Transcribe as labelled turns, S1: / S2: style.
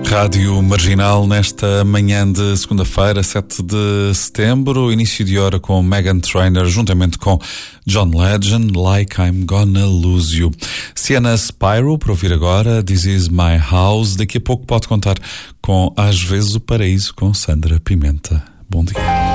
S1: Rádio Marginal nesta manhã de segunda-feira, 7 de setembro, início de hora com Meghan Trainor juntamente com John Legend, Like I'm Gonna Lose You. Sienna Spyro, para ouvir agora, This Is My House. Daqui a pouco pode contar com Às vezes o Paraíso com Sandra Pimenta. Bom dia.